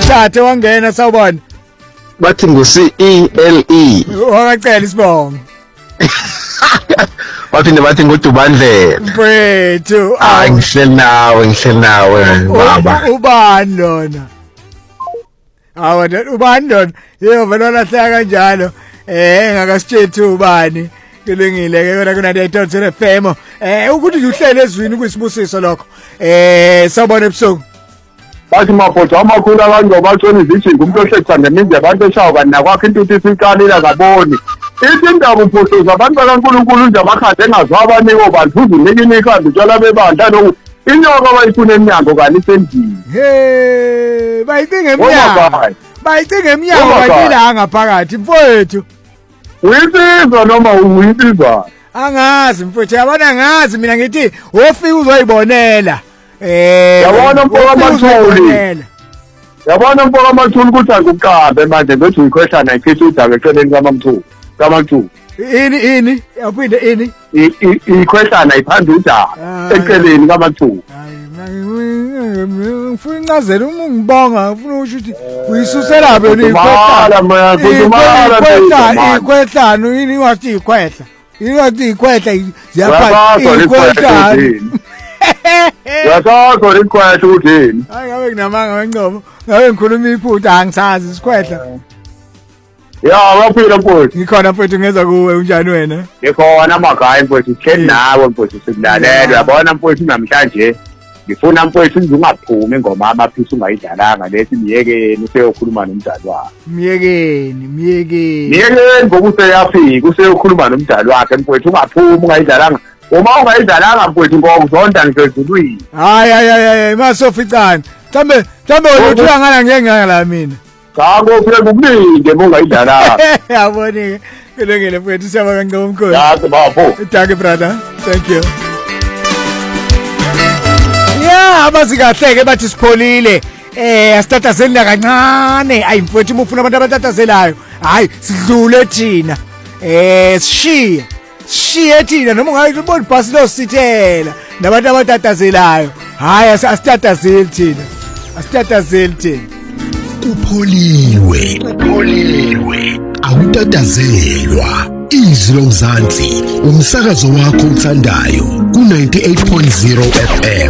Shathe wangena sawubona. Bathi ngu-CELE. Wakacela isibongo. Baphinde bathi nguDubandlela. Mfethu. Ngihleli nawe baba. Ubani lona? Ubani lona? Yebo vele lahleka kanjalo. Ngakasitshethi ubani. Kulungile ke kona kuna Dayton FM. Ukuthi nje uhlele ezwini kuyisibusiso lokho. Sawubona ebusuku. Bathi mabhoda amakhulu abantu batshona izijingo umuntu ohlexa ngeminzi abantu eshawa kanina kwakhe intuthu isiqalile kaboni. Ithi indaba uphohloza abantu bakaNkulunkulu nje abakhade engazwa abaniko bantu uzinikini ikhanda utshwala bebandla lokhu inyoka bayifuna eminyango kanti isendlini. Bayicinga eminyango. Bayicinga eminyango bayila ngaphakathi mfowethu. Uyisizwa noma uyisizwa? Angazi mfowethu yabona ngazi mina ngithi wofika uzoyibonela. Yabona mfowethu amathuli. Yabona mfowethu amathuli ukuthi akuqambe manje bethi uyikhwehlana ikhitha udaba eceleni kaMamthulu. KaMamthulu. Ini? Yaphinde ini? Ikhwehlana iphanda udaba eceleni kaMamthulu. Ngifuna incazelo uma ngibonga ngifuna ukuthi uyisusela bani ikwehlano yini wathi ikhwehla iwathi ikhwehla ziyaphatha ikwehlano yasazo ikhwehla uthini hayi ngabe kunamanga wenqobo ngabe ngikhuluma iphutha angisazi isikhwehla ya waphila mfowethu ngikhona mfowethu ngeza kuwe unjani wena ngikhona magaya mfowethu sihleli nawe mfowethu sikulalele uyabona mfowethu namhlanje ngifuna mfowethu ungaphumi ngoma amaphisi ungayidlalanga lethi miyekeni useyokhuluma nomdali wakhe miyekeni ngoba useyafika useyokhuluma nomdali wakhe mfowethu ungaphumi ungayidlalanga uma ungayidlalanga mfowethu ngokuzonda ngizezulwini hayi masoficana mhlambe wethuka ngala ngeke la mina cha ngofike kukulinde ungayidlalanga yabonike kulungile mfowethu siyaba kancane umkhulu yazi bafo thank you brother thank you abazi kahle-ke bathi sipholile asitatazeli kancane ayi mfowethu uma ufuna abantu abatatazelayo hayi sidlule thina sishiye thina noma ungayibona ibhasi losithela nabantu abatatazelayo hayi asitatazeli thina Upholiwe awutatazelwa izwi lomzansi umsakazo wakho uthandayo ku 98.0 FM